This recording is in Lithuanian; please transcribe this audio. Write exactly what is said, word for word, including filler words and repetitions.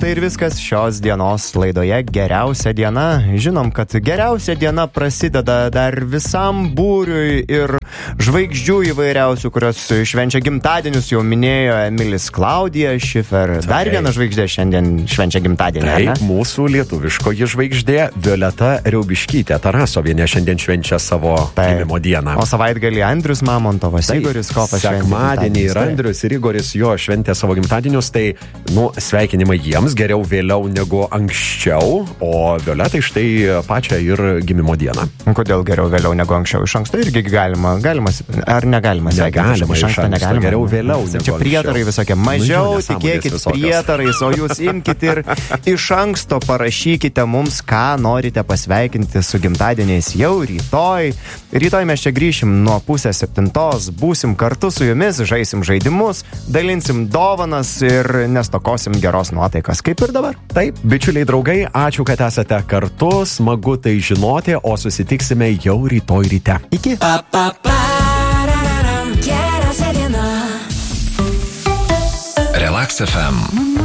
štai ir viskas šios dienos laidoje Geriausia diena. Žinom, kad geriausia diena prasideda dar visam būriui ir žvaigždžių įvairiausių, kurios švenčia gimtadienius, jau minėjo Emilis Klaudija Šifer. Dar Taip. viena žvaigždė šiandien švenčia gimtadienį. Taip, ne? mūsų lietuviškoji žvaigždė Violeta Riaubiškytė Tarasovienė šiandien švenčia savo Taip. gimimo dieną. O savaitgalį Andrius Mamontovas, Taip, Igoris Kopas šventė sekmadienį ir gimtadienius. Andrius ir Igoris jo šventė savo gimtadienius, tai, nu, sveikinimai jiems, geriau vėliau negu anksčiau, o Violetai štai pačią ir gimimo dieną. Kodėl geriau vėliau negu anksčiau? Iš anksto irgi galima, galima, ar negalima sveikinti? Negalima iš anksto, geriau vėliau negu Čia prietarai anksčiau. visokie. Nu, Mažiau jo, nesąmonės tikėkit visokios. prietarais, o jūs imkite ir iš anksto parašykite mums, ką norite pasveikinti su gimtadieniais jau rytoj. Rytoj mes čia grįšim nuo pusės septintos, būsim kartu su jumis, žaisim žaidimus, dalinsim dovanas ir nestokosim geros nuotaikos, kaip ir dabar. Taip, bičiuliai draugai, ačiū, kad esate kartu, smagu tai žinoti, o susitiksime jau rytoj ryte. Iki. Relax F M.